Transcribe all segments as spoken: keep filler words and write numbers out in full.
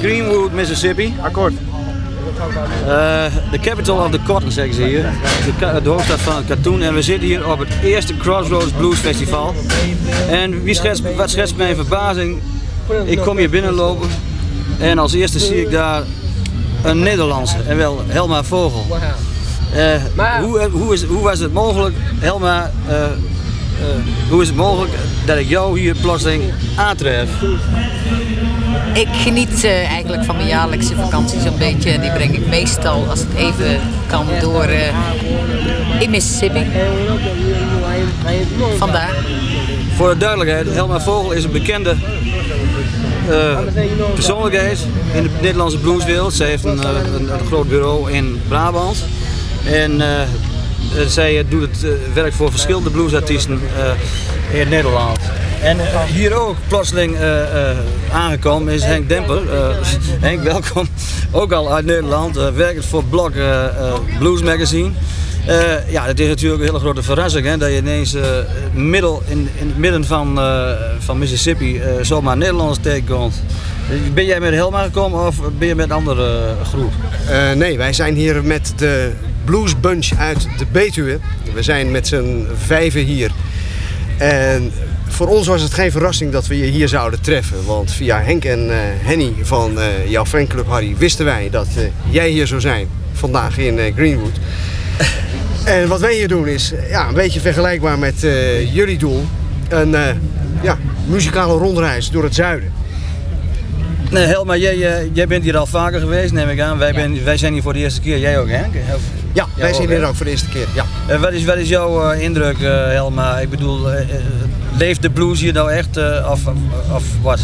Greenwood, Mississippi. Akkoord. Uh, the capital of the cotton, zeggen ze hier. De, de hoofdstad van het katoen. En we zitten hier op het eerste Crossroads Blues Festival. En wie schetst, wat schetst mijn verbazing? Ik kom hier binnenlopen en als eerste zie ik daar een Nederlandse, en wel Helma Vogel. Uh, hoe, hoe, is, hoe was het mogelijk, Helma, uh, uh, hoe is het mogelijk dat ik jou hier plotseling aantref? Ik geniet uh, eigenlijk van mijn jaarlijkse vakantie zo'n beetje. En die breng ik meestal, als het even kan, door uh, in Mississippi. Vandaar. Voor de duidelijkheid, Helma Vogel is een bekende uh, persoonlijkheid in de Nederlandse blueswereld. Zij heeft een, uh, een, een groot bureau in Brabant. En uh, zij doet het uh, werk voor verschillende bluesartiesten uh, in Nederland. En uh, hier ook plotseling uh, uh, aangekomen is Henk Demper. Uh, Henk, welkom. Ook al uit Nederland, uh, werkend voor Blok uh, uh, Blues Magazine. Uh, ja, het is natuurlijk een hele grote verrassing, hè, dat je ineens uh, middel, in, in het midden van, uh, van Mississippi uh, zomaar Nederlanders tegenkomt. Ben jij met Helma gekomen of ben je met een andere groep? Uh, nee, wij zijn hier met de Blues Bunch uit de Betuwe. We zijn met z'n vijven hier. En voor ons was het geen verrassing dat we je hier zouden treffen. Want via Henk en uh, Henny van uh, jouw fanclub Harry wisten wij dat uh, jij hier zou zijn. Vandaag in uh, Greenwood. En wat wij hier doen is ja, een beetje vergelijkbaar met uh, jullie doel. Een uh, ja, muzikale rondreis door het zuiden. Nee, Helma, jij, uh, jij bent hier al vaker geweest, neem ik aan. Wij, ja. ben, wij zijn hier voor de eerste keer. Jij ook, Henk? Ja, ja wij ook, zijn hier ook voor de eerste keer. Ja. Uh, wat, is, wat is jouw uh, indruk, uh, Helma? Ik bedoel, uh, uh, leeft de blues hier nou echt uh, of, of wat?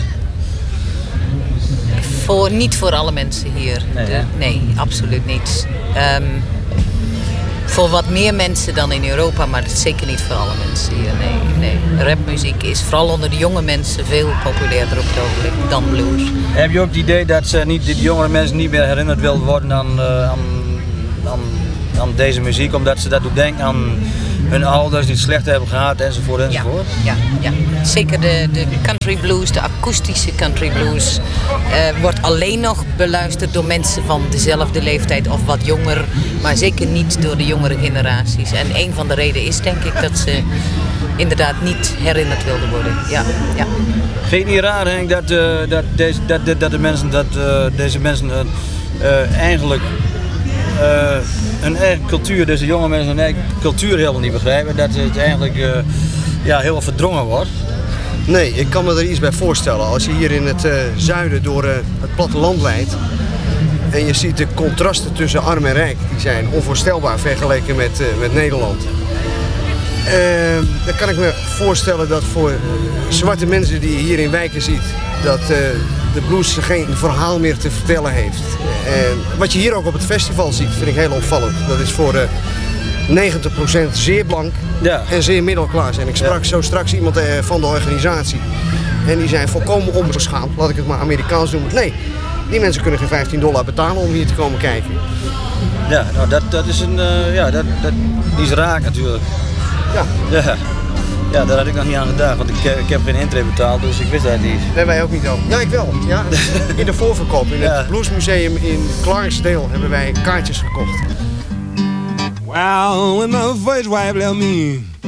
Voor, niet voor alle mensen hier. Nee, de, nee absoluut niet. Um, voor wat meer mensen dan in Europa, maar dat is zeker niet voor alle mensen hier. Nee, nee. Rapmuziek is vooral onder de jonge mensen veel populairder op het ogenblik dan blues. Heb je ook het idee dat ze niet, die jongere mensen niet meer herinnerd willen worden aan, uh, aan, aan, aan deze muziek, omdat ze dat doen denken aan hun ouders die het slecht hebben gehad enzovoort enzovoort? Ja, ja, ja. Zeker de, de country blues, de akoestische country blues, uh, wordt alleen nog beluisterd door mensen van dezelfde leeftijd of wat jonger, maar zeker niet door de jongere generaties. En een van de redenen is denk ik dat ze inderdaad niet herinnerd wilden worden. Ja, ja. Vind je het niet raar, Henk, dat, uh, dat, deze, dat, dat, de mensen, dat uh, deze mensen uh, uh, eigenlijk uh, hun eigen cultuur, deze jonge mensen hun eigen cultuur helemaal niet begrijpen, dat het eigenlijk uh, ja, heel verdrongen wordt? Nee, ik kan me er iets bij voorstellen. Als je hier in het uh, zuiden door uh, het platteland leidt en je ziet de contrasten tussen arm en rijk, die zijn onvoorstelbaar vergeleken met, uh, met Nederland. Uh, dan kan ik me voorstellen dat voor zwarte mensen die je hier in wijken ziet, dat uh, de blues geen verhaal meer te vertellen heeft. En wat je hier ook op het festival ziet, vind ik heel opvallend. Dat is voor uh, negentig procent zeer blank ja. en zeer middelklaas. En ik sprak ja. zo straks iemand uh, van de organisatie. En die zijn volkomen onbeschaamd, laat ik het maar Amerikaans noemen. Nee, die mensen kunnen geen vijftien dollar betalen om hier te komen kijken. Ja, nou dat, dat is een, uh, ja, dat, dat, die is raak natuurlijk. Ja. Ja. Ja, daar had ik nog niet aan gedacht, want ik, ik heb geen intree betaald, dus ik wist dat niet. Nee, wij ook niet al. Ja, ik wel. Ja. In de voorverkoop, in het ja. Bluesmuseum in Clarksdale hebben wij kaartjes gekocht. Well, when my first wife left me,